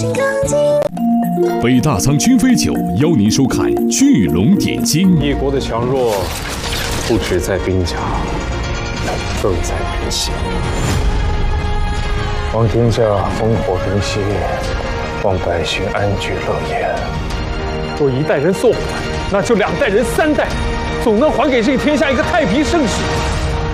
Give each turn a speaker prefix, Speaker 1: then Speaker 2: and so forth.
Speaker 1: 北大仓君飞酒邀您收看《聚龙点睛》。
Speaker 2: 一国的强弱，不只在兵家，更在人心。望天下烽火平息，望百姓安居乐业。若一代人送还，那就2代人、3代，总能还给这天下一个太平盛世。